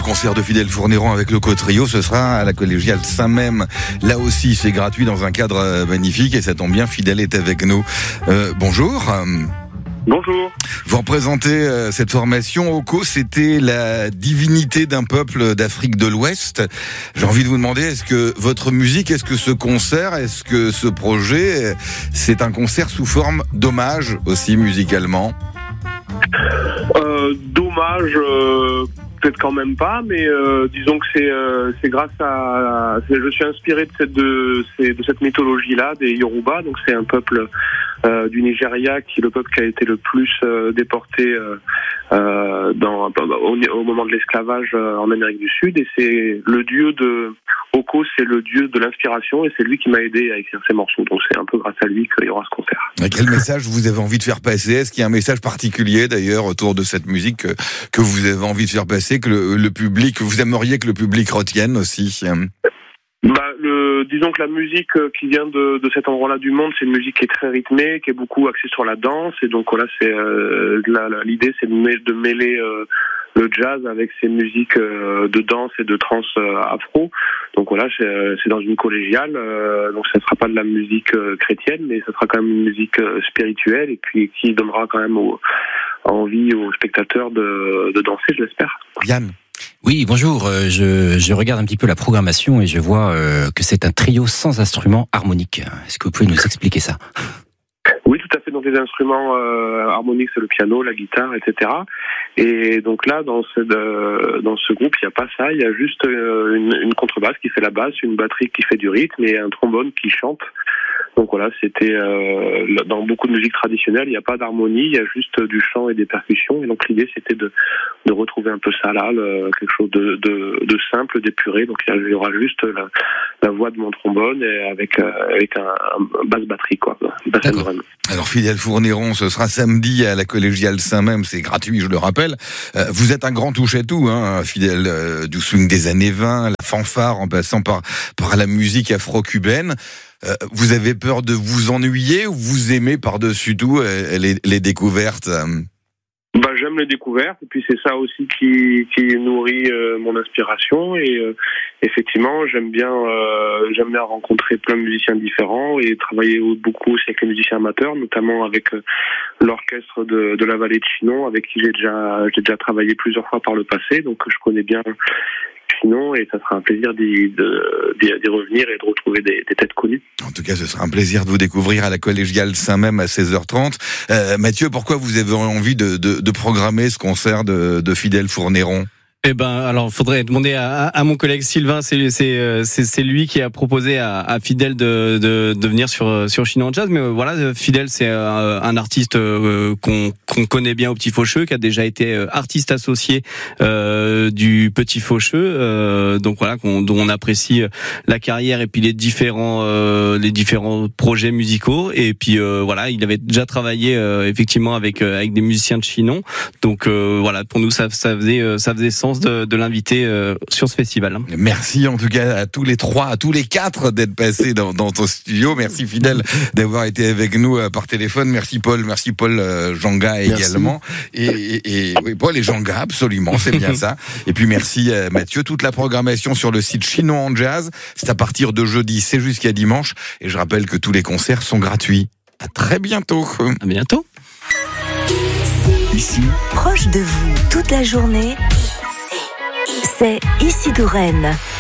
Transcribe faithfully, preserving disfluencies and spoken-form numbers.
Le concert de Fidèle Fourneron avec le Co-Trio, ce sera à la collégiale Saint-Même. Là aussi, c'est gratuit dans un cadre magnifique et ça tombe bien, Fidèle est avec nous. Euh, bonjour. Bonjour. Vous représentez euh, cette formation. Oko, c'était la divinité d'un peuple d'Afrique de l'Ouest. J'ai envie de vous demander, est-ce que votre musique, est-ce que ce concert, est-ce que ce projet, c'est un concert sous forme d'hommage aussi musicalement ? Euh, dommage, euh, peut-être quand même pas, mais euh, disons que c'est euh, c'est grâce à, c'est, je suis inspiré de cette de, de cette mythologie-là des Yoruba. Donc c'est un peuple euh, du Nigeria qui est le peuple qui a été le plus euh, déporté euh, euh, dans au, au moment de l'esclavage euh, en Amérique du Sud, et c'est le dieu de Oko, c'est le dieu de l'inspiration, et c'est lui qui m'a aidé à écrire ces morceaux. Donc c'est un peu grâce à lui qu'il y aura ce concert. Et quel message vous avez envie de faire passer ? Est-ce qu'il y a un message particulier d'ailleurs autour de cette musique que, que vous avez envie de faire passer, que le, le public, que vous aimeriez que le public retienne aussi ? Bah, le, disons que la musique qui vient de, de cet endroit-là du monde, c'est une musique qui est très rythmée, qui est beaucoup axée sur la danse, et donc voilà, c'est euh, la, la, l'idée, c'est de, mêler, de mêler euh, le jazz avec ces musiques euh, de danse et de trance euh, afro. Donc voilà, c'est, c'est dans une collégiale, euh, donc ça ne sera pas de la musique euh, chrétienne, mais ça sera quand même une musique euh, spirituelle, et puis qui donnera quand même au, envie aux spectateurs de, de danser, je l'espère. Yann. Oui, bonjour. Euh, je, je regarde un petit peu la programmation et je vois euh, que c'est un trio sans instruments harmoniques. Est-ce que vous pouvez nous expliquer ça ? Oui, tout à fait. Donc les instruments euh, harmoniques, c'est le piano, la guitare, et cetera. Et donc là, dans ce euh, dans ce groupe, il n'y a pas ça. Il y a juste euh, une, une contrebasse qui fait la basse, une batterie qui fait du rythme et un trombone qui chante. Donc voilà, c'était euh, dans beaucoup de musique traditionnelle, il n'y a pas d'harmonie, il y a juste du chant et des percussions. Et donc l'idée, c'était de de retrouver un peu ça là, le, quelque chose de, de de simple, d'épuré. Donc il y aura juste la, la voix de mon trombone et avec euh, avec un, un basse batterie quoi. Basse Alors Fidèle Fourneron, ce sera samedi à la collégiale Saint-Même, c'est gratuit, je le rappelle. Euh, vous êtes un grand touche-à-tout, hein, Fidèle, euh, du swing des années vingt, la fanfare, en passant par par la musique afro-cubaine. Euh, vous avez peur de vous ennuyer ou vous aimez par-dessus tout euh, les, les découvertes ? Bah, j'aime les découvertes, et puis c'est ça aussi qui, qui nourrit euh, mon inspiration, et euh, effectivement j'aime bien euh, j'aime bien rencontrer plein de musiciens différents et travailler beaucoup aussi avec les musiciens amateurs, notamment avec euh, l'orchestre de, de la vallée de Chinon, avec qui j'ai déjà j'ai déjà travaillé plusieurs fois par le passé, donc je connais bien Chinon, et ça sera un plaisir d'y, de, d'y, d'y revenir et de retrouver des, des têtes connues. En tout cas, ce sera un plaisir de vous découvrir à la collégiale Saint-Même à seize heures trente. Euh, Mathieu, pourquoi vous avez envie de, de, de programmer ce concert de, de Fidèle Fourneron ? Eh ben, alors, faudrait demander à, à mon collègue Sylvain. C'est, c'est, c'est, c'est lui qui a proposé à, à Fidèle de, de, de venir sur, sur Chinon Jazz. Mais voilà, Fidèle, c'est un artiste qu'on, qu'on connaît bien au Petit Faucheux, qui a déjà été artiste associé euh, du Petit Faucheux. Euh, donc voilà, qu'on, dont on apprécie la carrière et puis les différents, euh, les différents projets musicaux. Et puis euh, voilà, il avait déjà travaillé euh, effectivement avec avec des musiciens de Chinon. Donc euh, voilà, pour nous, ça, ça faisait, ça faisait sens de, de l'inviter euh, sur ce festival. Merci en tout cas à tous les trois, à tous les quatre d'être passés dans, dans ton studio. Merci Fidèle d'avoir été avec nous euh, par téléphone. Merci Paul, merci Paul euh, Janga également. Et, et, et oui, Paul et Janga, absolument, c'est bien ça. Et puis merci euh, Mathieu. Toute la programmation sur le site Chinon en Jazz, c'est à partir de jeudi, c'est jusqu'à dimanche. Et je rappelle que tous les concerts sont gratuits. À très bientôt. À bientôt. Ici, proche de vous toute la journée. C'est Isidou Rennes.